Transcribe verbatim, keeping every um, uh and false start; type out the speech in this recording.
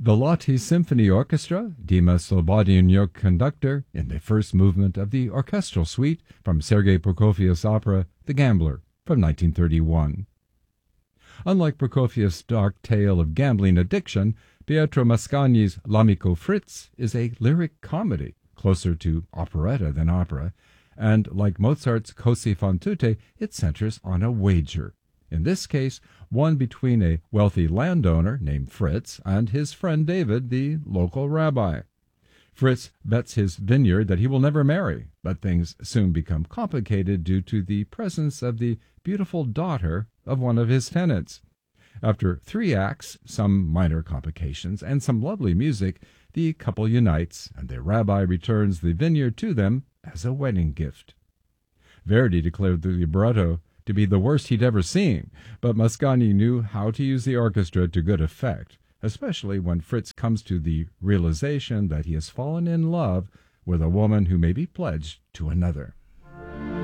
The Lahti Symphony Orchestra, Dima Slobodin conductor in the first movement of the orchestral suite from Sergei Prokofiev's opera The Gambler from nineteen thirty-one. Unlike Prokofiev's dark tale of gambling addiction, Pietro Mascagni's L'Amico Fritz is a lyric comedy, closer to operetta than opera, and like Mozart's Così fan tutte, it centers on a wager. In this case, one between a wealthy landowner named Fritz and his friend David, the local rabbi. Fritz bets his vineyard that he will never marry, but things soon become complicated due to the presence of the beautiful daughter of one of his tenants. After three acts, some minor complications, and some lovely music, the couple unites, and the rabbi returns the vineyard to them as a wedding gift. Verdi declared the libretto to be the worst he'd ever seen, but Mascagni knew how to use the orchestra to good effect, especially when Fritz comes to the realization that he has fallen in love with a woman who may be pledged to another.